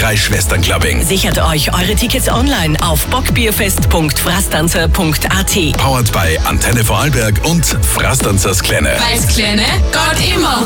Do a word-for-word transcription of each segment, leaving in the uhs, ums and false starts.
Österreich-Schwesternclubbing. Sichert euch eure Tickets online auf bockbierfest punkt frastanzer punkt at. Powered by Antenne Vorarlberg und Frastanzers Kleine. Weil's Kleine geht immer.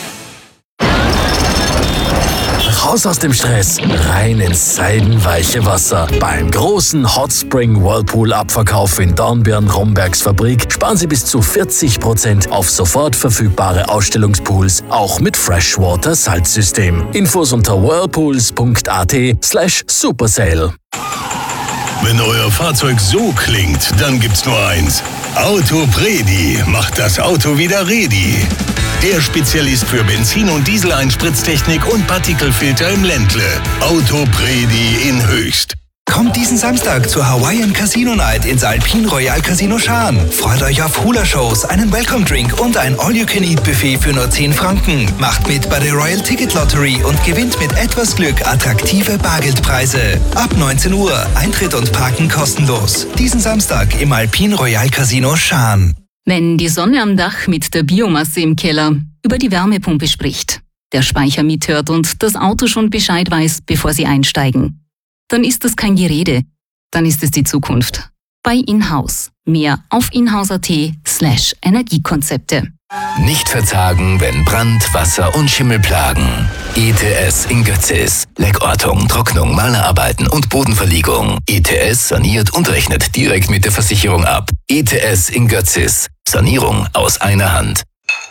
Raus aus dem Stress, rein ins seidenweiche Wasser. Beim großen Hot Spring Whirlpool Abverkauf in Dornbirn-Rombergs Fabrik sparen Sie bis zu vierzig Prozent auf sofort verfügbare Ausstellungspools, auch mit Freshwater Salzsystem. Infos unter whirlpools punkt at slash supersale. Wenn euer Fahrzeug so klingt, dann gibt's nur eins. Autopredi macht das Auto wieder ready. Der Spezialist für Benzin- und Dieseleinspritztechnik und Partikelfilter im Ländle. Autopredi in Höchst. Kommt diesen Samstag zur Hawaiian Casino Night ins Alpine Royal Casino Schaan. Freut euch auf Hula-Shows, einen Welcome-Drink und ein All-You-Can-Eat-Buffet für nur zehn Franken. Macht mit bei der Royal Ticket Lottery und gewinnt mit etwas Glück attraktive Bargeldpreise. Ab neunzehn Uhr, Eintritt und Parken kostenlos. Diesen Samstag im Alpine Royal Casino Schaan. Wenn die Sonne am Dach mit der Biomasse im Keller über die Wärmepumpe spricht, der Speicher mithört und das Auto schon Bescheid weiß, bevor Sie einsteigen, dann ist das kein Gerede, dann ist es die Zukunft. Bei Inhouse. Mehr auf inhouse.at slash Energiekonzepte. Nicht verzagen, wenn Brand, Wasser und Schimmel plagen. E T S in Götzis. Leckortung, Trocknung, Malerarbeiten und Bodenverlegung. E T S saniert und rechnet direkt mit der Versicherung ab. E T S in Götzis. Sanierung aus einer Hand.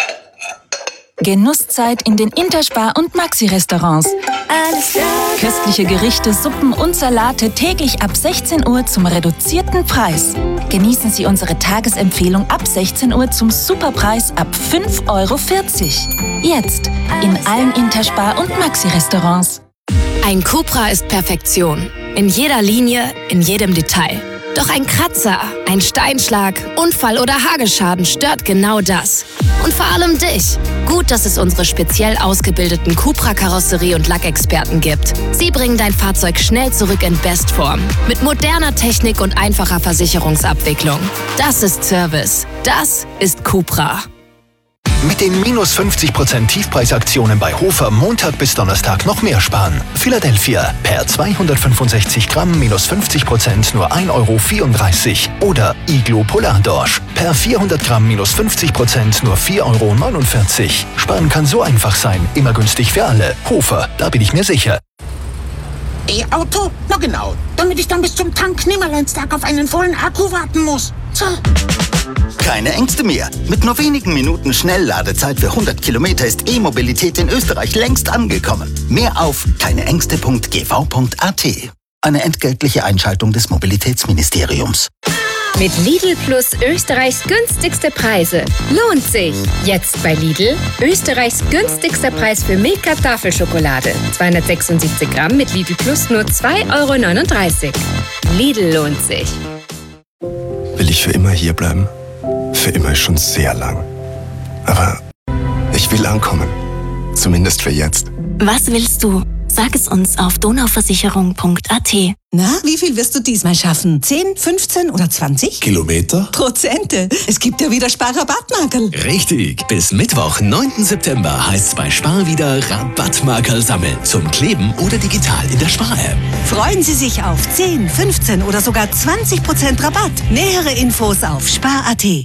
Genusszeit in den Interspar- und Maxi-Restaurants. Alles klar. Köstliche Gerichte, Suppen und Salate täglich ab sechzehn Uhr zum reduzierten Preis. Genießen Sie unsere Tagesempfehlung ab sechzehn Uhr zum Superpreis ab fünf Euro vierzig. Jetzt in allen Interspar- und Maxi-Restaurants. Ein Cupra ist Perfektion. In jeder Linie, in jedem Detail. Doch ein Kratzer, ein Steinschlag, Unfall oder Hagelschaden stört genau das. Und vor allem dich. Gut, dass es unsere speziell ausgebildeten Cupra-Karosserie- und Lackexperten gibt. Sie bringen dein Fahrzeug schnell zurück in Bestform. Mit moderner Technik und einfacher Versicherungsabwicklung. Das ist Service. Das ist Cupra. Mit den minus fünfzig Prozent Tiefpreisaktionen bei Hofer Montag bis Donnerstag noch mehr sparen. Philadelphia per zweihundertfünfundsechzig Gramm minus fünfzig Prozent nur ein Euro vierunddreißig. Oder Iglo Polardorsch per vierhundert Gramm minus fünfzig Prozent nur vier Euro neunundvierzig. Sparen kann so einfach sein, immer günstig für alle. Hofer, da bin ich mir sicher. E-Auto? Na genau, damit ich dann bis zum Tank Nimmerleinstag auf einen vollen Akku warten muss. So. Keine Ängste mehr. Mit nur wenigen Minuten Schnellladezeit für hundert Kilometer ist E-Mobilität in Österreich längst angekommen. Mehr auf keineängste punkt g v punkt a t. Eine entgeltliche Einschaltung des Mobilitätsministeriums. Mit Lidl Plus Österreichs günstigste Preise. Lohnt sich. Jetzt bei Lidl Österreichs günstigster Preis für Milka Tafelschokolade. zweihundertsechsundsiebzig Gramm mit Lidl Plus nur zwei Euro neununddreißig. Lidl lohnt sich. Will ich für immer hier bleiben? Für immer ist schon sehr lang. Aber ich will ankommen. Zumindest für jetzt. Was willst du? Sag es uns auf donauversicherung punkt a t. Na, wie viel wirst du diesmal schaffen? zehn, fünfzehn oder zwanzig? Kilometer? Prozente. Es gibt ja wieder Spar-Rabattmarkerl. Richtig. Bis Mittwoch, neunten September heißt es bei Spar wieder Rabattmarkerl sammeln. Zum Kleben oder digital in der Spar-App. Freuen Sie sich auf zehn, fünfzehn oder sogar zwanzig Prozent Rabatt. Nähere Infos auf spar punkt a t.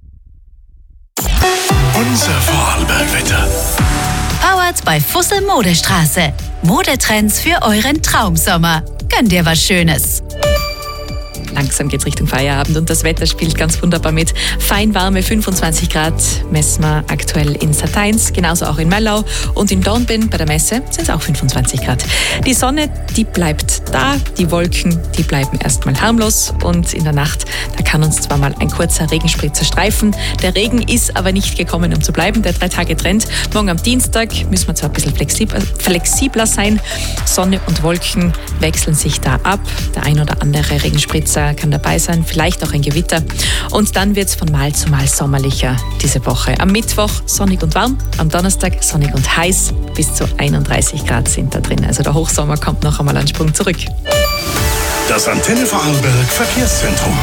Unser Vorarlberg-Wetter. Powered bei Fussel Modestraße. Modetrends für euren Traumsommer. Gönn dir was Schönes. Langsam geht's Richtung Feierabend und das Wetter spielt ganz wunderbar mit. Feinwarme fünfundzwanzig Grad messen wir aktuell in Sateins, genauso auch in Mellau und in Dornbirn bei der Messe sind es auch fünfundzwanzig Grad. Die Sonne, die bleibt da, die Wolken, die bleiben erstmal harmlos und in der Nacht, da kann uns zwar mal ein kurzer Regenspritzer streifen. Der Regen ist aber nicht gekommen, um zu bleiben, der drei Tage Trend. Morgen am Dienstag müssen wir zwar ein bisschen flexibler, flexibler sein. Sonne und Wolken wechseln sich da ab. Der ein oder andere Regenspritzer kann dabei sein, vielleicht auch ein Gewitter. Und dann wird es von Mal zu Mal sommerlicher diese Woche. Am Mittwoch sonnig und warm, am Donnerstag sonnig und heiß, bis zu einunddreißig Grad sind da drin. Also der Hochsommer kommt noch einmal einen Sprung zurück. Das Antenne Vorarlberg Verkehrszentrum.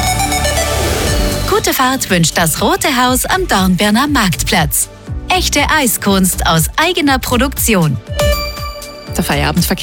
Gute Fahrt wünscht das Rote Haus am Dornbirner Marktplatz. Echte Eiskunst aus eigener Produktion. Der Feierabendverkehr